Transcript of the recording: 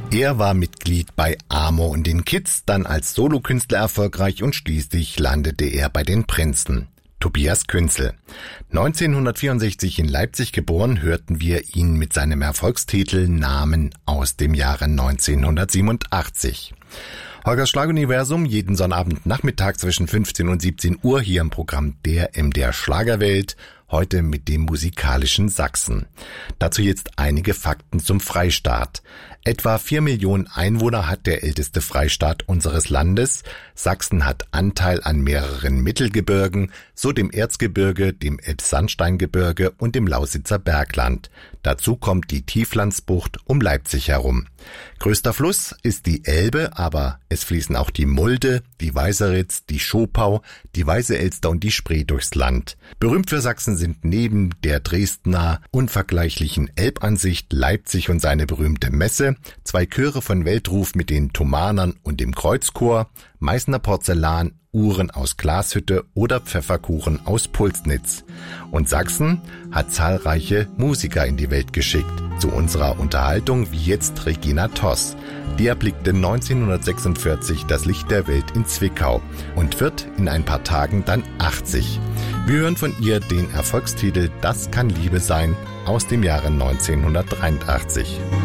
Er war Mitglied bei Amor und den Kids, dann als Solokünstler erfolgreich und schließlich landete er bei den Prinzen. Tobias Künzel. 1964 in Leipzig geboren, hörten wir ihn mit seinem Erfolgstitel Namen aus dem Jahre 1987. Holgers Schlaguniversum jeden Sonnabend Nachmittag zwischen 15 und 17 Uhr hier im Programm der MDR Schlagerwelt, heute mit dem musikalischen Sachsen. Dazu jetzt einige Fakten zum Freistaat. Etwa 4 Millionen Einwohner hat der älteste Freistaat unseres Landes. Sachsen hat Anteil an mehreren Mittelgebirgen, so dem Erzgebirge, dem Elbsandsteingebirge und dem Lausitzer Bergland. Dazu kommt die Tieflandsbucht um Leipzig herum. Größter Fluss ist die Elbe, aber es fließen auch die Mulde, die Weißeritz, die Schopau, die Weiße Elster und die Spree durchs Land. Berühmt für Sachsen sind neben der Dresdner unvergleichlichen Elbansicht Leipzig und seine berühmte Messe, 2 Chöre von Weltruf mit den Thomanern und dem Kreuzchor, Meißner Porzellan, Uhren aus Glashütte oder Pfefferkuchen aus Pulsnitz. Und Sachsen hat zahlreiche Musiker in die Welt geschickt. Zu unserer Unterhaltung wie jetzt Regina Toss. Die erblickte 1946 das Licht der Welt in Zwickau und wird in ein paar Tagen dann 80. Wir hören von ihr den Erfolgstitel Das kann Liebe sein aus dem Jahre 1983.